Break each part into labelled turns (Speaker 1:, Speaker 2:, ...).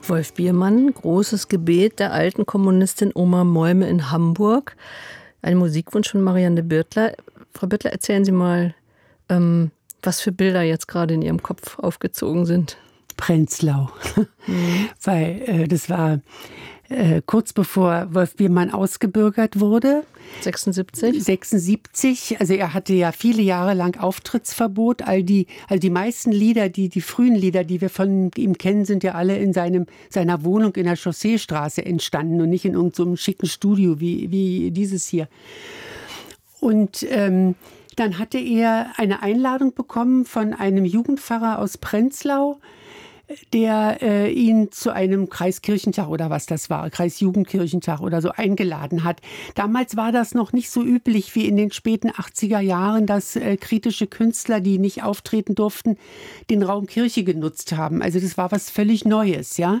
Speaker 1: Wolf Biermann, Großes Gebet der alten Kommunistin Oma Mäume in Hamburg. Ein Musikwunsch von Marianne Birtler. Frau Birtler, erzählen Sie mal, was für Bilder jetzt gerade in Ihrem Kopf aufgezogen sind.
Speaker 2: Prenzlau. Weil das war kurz bevor Wolf Biermann ausgebürgert wurde. 76. Also er hatte ja viele Jahre lang Auftrittsverbot. Also die meisten Lieder, die frühen Lieder, die wir von ihm kennen, sind ja alle in seiner Wohnung in der Chausseestraße entstanden und nicht in irgendeinem schicken Studio wie dieses hier. Und dann hatte er eine Einladung bekommen von einem Jugendpfarrer aus Prenzlau, der ihn zu einem Kreiskirchentag oder was das war, Kreisjugendkirchentag oder so eingeladen hat. Damals war das noch nicht so üblich wie in den späten 80er Jahren, dass kritische Künstler, die nicht auftreten durften, den Raum Kirche genutzt haben. Also das war was völlig Neues, ja.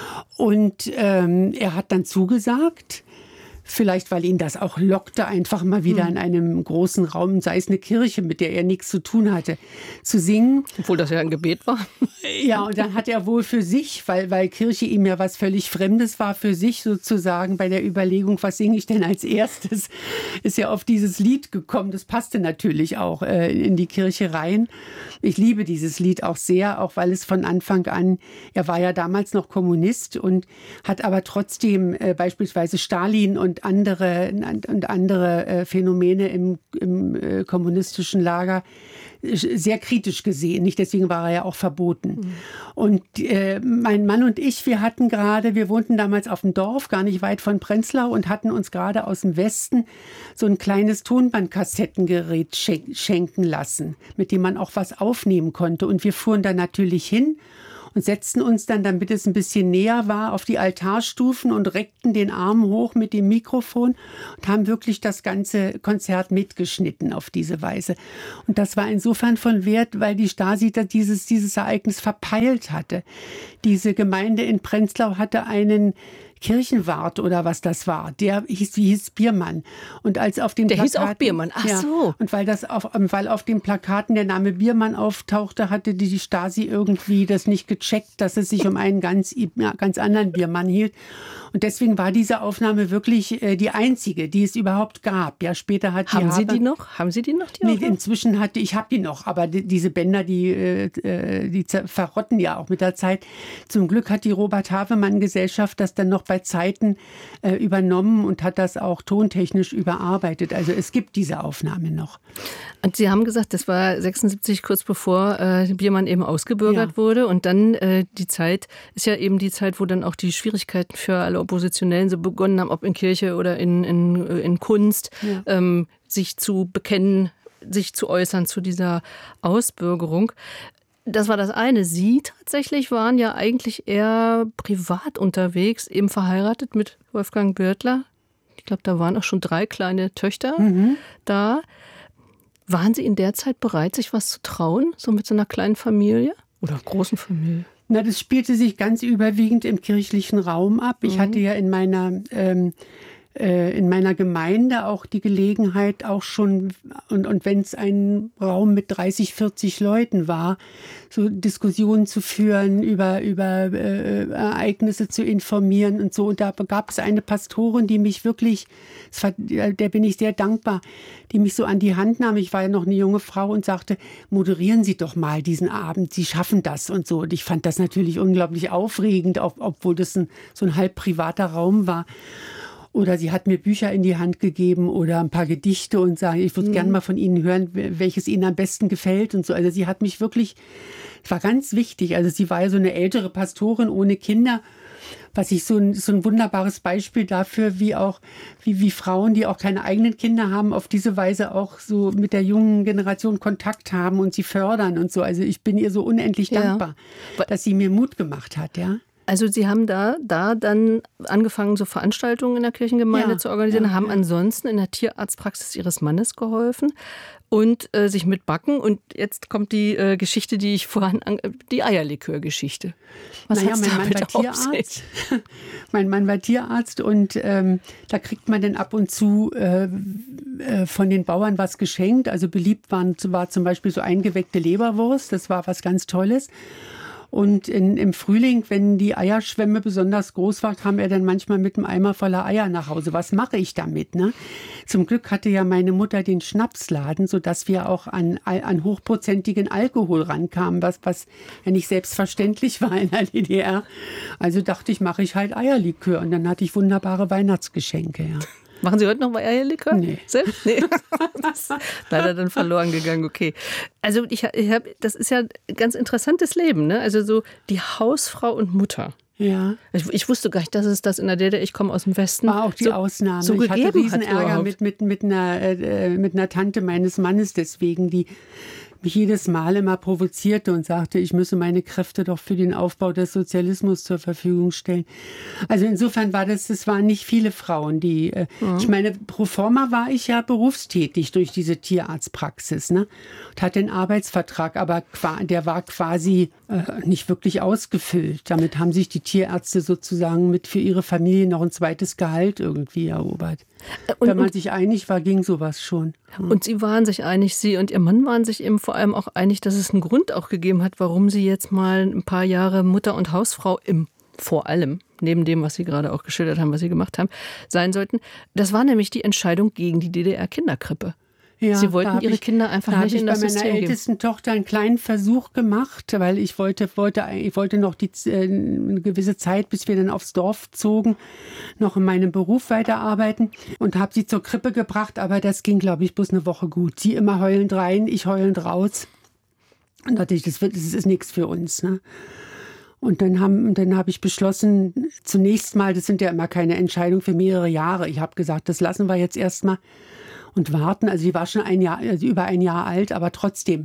Speaker 2: Und er hat dann zugesagt. Vielleicht, weil ihn das auch lockte, einfach mal wieder in einem großen Raum, sei es eine Kirche, mit der er nichts zu tun hatte, zu singen.
Speaker 1: Obwohl das ja ein Gebet war.
Speaker 2: Ja, und dann hat er wohl für sich, weil Kirche ihm ja was völlig Fremdes war, für sich sozusagen bei der Überlegung, was singe ich denn als erstes, ist ja auf dieses Lied gekommen. Das passte natürlich auch in die Kirche rein. Ich liebe dieses Lied auch sehr, auch weil es von Anfang an, er war ja damals noch Kommunist und hat aber trotzdem beispielsweise Stalin und andere Phänomene im kommunistischen Lager sehr kritisch gesehen. Nicht deswegen war er ja auch verboten. Und mein Mann und ich, wir wohnten damals auf dem Dorf, gar nicht weit von Prenzlau und hatten uns gerade aus dem Westen so ein kleines Tonbandkassettengerät schenken lassen, mit dem man auch was aufnehmen konnte. Und wir fuhren da natürlich hin und setzten uns dann, damit es ein bisschen näher war, auf die Altarstufen und reckten den Arm hoch mit dem Mikrofon und haben wirklich das ganze Konzert mitgeschnitten auf diese Weise. Und das war insofern von Wert, weil die Stasi dieses Ereignis verpeilt hatte. Diese Gemeinde in Prenzlau hatte einen Kirchenwart oder was das war, der hieß Biermann. Und als auf den
Speaker 1: Plakaten, hieß auch Biermann, ach so.
Speaker 2: Ja, und weil auf den Plakaten der Name Biermann auftauchte, hatte die Stasi irgendwie das nicht gecheckt, dass es sich um einen ganz anderen Biermann hielt. Und deswegen war diese Aufnahme wirklich die einzige, die es überhaupt gab. Ja, später hat
Speaker 1: Haben Sie die noch? Haben Sie die noch?
Speaker 2: Nee, inzwischen ich habe die noch, aber diese Bänder, die verrotten ja auch mit der Zeit. Zum Glück hat die Robert-Havemann-Gesellschaft das dann noch bei Zeiten übernommen und hat das auch tontechnisch überarbeitet. Also es gibt diese Aufnahme noch.
Speaker 1: Und Sie haben gesagt, das war 76, kurz bevor Biermann eben ausgebürgert wurde. Und dann die Zeit ist ja eben die Zeit, wo dann auch die Schwierigkeiten für alle Oppositionellen so begonnen haben, ob in Kirche oder in Kunst, sich zu bekennen, sich zu äußern zu dieser Ausbürgerung. Das war das eine. Sie tatsächlich waren ja eigentlich eher privat unterwegs, eben verheiratet mit Wolfgang Birtler. Ich glaube, da waren auch schon 3 kleine Töchter da. Waren Sie in der Zeit bereit, sich was zu trauen, so mit so einer kleinen Familie oder großen Familie?
Speaker 2: Na, das spielte sich ganz überwiegend im kirchlichen Raum ab. Ich hatte ja in meiner Gemeinde auch die Gelegenheit, auch schon, und wenn es ein Raum mit 30, 40 Leuten war, so Diskussionen zu führen, über Ereignisse zu informieren und so. Und da gab es eine Pastorin, die mich wirklich, der bin ich sehr dankbar, die mich so an die Hand nahm. Ich war ja noch eine junge Frau und sagte, moderieren Sie doch mal diesen Abend, Sie schaffen das und so. Und ich fand das natürlich unglaublich aufregend, obwohl das so ein halb privater Raum war. Oder sie hat mir Bücher in die Hand gegeben oder ein paar Gedichte und sagen, ich würde gerne mal von Ihnen hören, welches Ihnen am besten gefällt und so. Also sie hat mich wirklich, es war ganz wichtig. Also sie war ja so eine ältere Pastorin ohne Kinder, was ich so ein wunderbares Beispiel dafür, wie Frauen, die auch keine eigenen Kinder haben, auf diese Weise auch so mit der jungen Generation Kontakt haben und sie fördern und so. Also ich bin ihr so unendlich dankbar, dass sie mir Mut gemacht hat, ja.
Speaker 1: Also Sie haben da dann angefangen, so Veranstaltungen in der Kirchengemeinde zu organisieren, haben ansonsten in der Tierarztpraxis Ihres Mannes geholfen und sich mit Backen. Und jetzt kommt die Geschichte, die ich vorhin, die Eierlikör-Geschichte. Was hat's damit auf sich?
Speaker 2: Mein Mann war Tierarzt und da kriegt man dann ab und zu von den Bauern was geschenkt. Also beliebt war zum Beispiel so eingeweckte Leberwurst, das war was ganz Tolles. Und im Frühling, wenn die Eierschwemme besonders groß war, kam er dann manchmal mit einem Eimer voller Eier nach Hause. Was mache ich damit? Ne? Zum Glück hatte ja meine Mutter den Schnapsladen, sodass wir auch an hochprozentigen Alkohol rankamen, was ja nicht selbstverständlich war in der DDR. Also dachte ich, mache ich halt Eierlikör. Und dann hatte ich wunderbare Weihnachtsgeschenke. Ja.
Speaker 1: Machen Sie heute noch mal Eierlikör?
Speaker 2: Nee.
Speaker 1: Selbst? Nee. Das ist leider dann verloren gegangen, okay. Also das ist ja ein ganz interessantes Leben, ne? Also so die Hausfrau und Mutter.
Speaker 2: Ja.
Speaker 1: Ich wusste gar nicht, dass es das in der DDR, ich komme aus dem Westen.
Speaker 2: War auch die Ausnahme.
Speaker 1: So
Speaker 2: ich hatte Riesenärger
Speaker 1: mit
Speaker 2: mit einer Tante meines Mannes deswegen, die mich jedes Mal immer provozierte und sagte, ich müsse meine Kräfte doch für den Aufbau des Sozialismus zur Verfügung stellen. Also insofern es waren nicht viele Frauen, die, ich meine, pro forma war ich ja berufstätig durch diese Tierarztpraxis, ne? Und hatte einen Arbeitsvertrag, aber der war quasi nicht wirklich ausgefüllt. Damit haben sich die Tierärzte sozusagen für ihre Familie noch ein zweites Gehalt irgendwie erobert. Wenn man sich einig war, ging sowas schon.
Speaker 1: Und Sie waren sich einig, Sie und Ihr Mann waren sich eben vor allem auch einig, dass es einen Grund auch gegeben hat, warum Sie jetzt mal ein paar Jahre Mutter und Hausfrau vor allem, neben dem, was Sie gerade auch geschildert haben, was Sie gemacht haben, sein sollten. Das war nämlich die Entscheidung gegen die DDR-Kinderkrippe. Ja, Sie wollten Ihre Kinder einfach nicht in das System geben. Ich habe bei meiner ältesten
Speaker 2: Tochter einen kleinen Versuch gemacht, weil ich wollte noch eine gewisse Zeit, bis wir dann aufs Dorf zogen, noch in meinem Beruf weiterarbeiten und habe sie zur Krippe gebracht, aber das ging, glaube ich, bloß eine Woche gut. Sie immer heulend rein, ich heulend raus. Und dachte ich, das ist nichts für uns, ne? Und dann habe ich beschlossen, zunächst mal, das sind ja immer keine Entscheidungen für mehrere Jahre. Ich habe gesagt, das lassen wir jetzt erstmal und warten. Also sie war schon über ein Jahr alt, aber trotzdem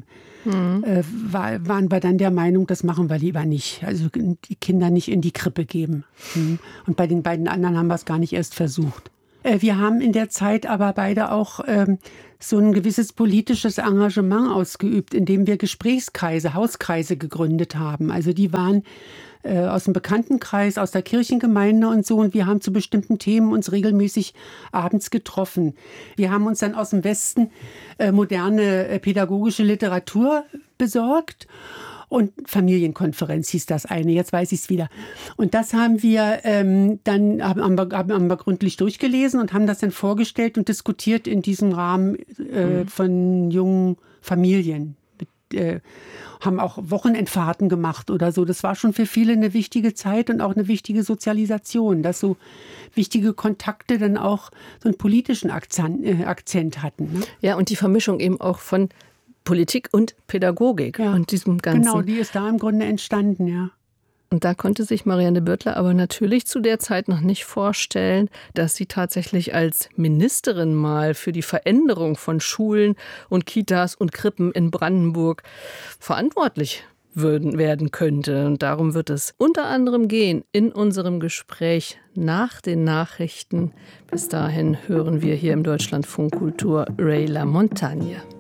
Speaker 2: waren wir dann der Meinung, das machen wir lieber nicht. Also die Kinder nicht in die Krippe geben. Und bei den beiden anderen haben wir es gar nicht erst versucht. Wir haben in der Zeit aber beide auch so ein gewisses politisches Engagement ausgeübt, indem wir Gesprächskreise, Hauskreise gegründet haben. Also die waren aus dem Bekanntenkreis, aus der Kirchengemeinde und so. Und wir haben zu bestimmten Themen uns regelmäßig abends getroffen. Wir haben uns dann aus dem Westen moderne pädagogische Literatur besorgt. Und Familienkonferenz hieß das eine, jetzt weiß ich es wieder. Und das haben wir dann haben wir gründlich durchgelesen und haben das dann vorgestellt und diskutiert in diesem Rahmen von jungen Familien. Haben auch Wochenendfahrten gemacht oder so. Das war schon für viele eine wichtige Zeit und auch eine wichtige Sozialisation, dass so wichtige Kontakte dann auch so einen politischen Akzent hatten. Ne?
Speaker 1: Ja, und die Vermischung eben auch von Politik und Pädagogik und diesem Ganzen.
Speaker 2: Genau, die ist da im Grunde entstanden, ja.
Speaker 1: Und da konnte sich Marianne Birtler aber natürlich zu der Zeit noch nicht vorstellen, dass sie tatsächlich als Ministerin mal für die Veränderung von Schulen und Kitas und Krippen in Brandenburg verantwortlich werden könnte. Und darum wird es unter anderem gehen in unserem Gespräch nach den Nachrichten. Bis dahin hören wir hier im Deutschlandfunk Kultur Ray La Montagne.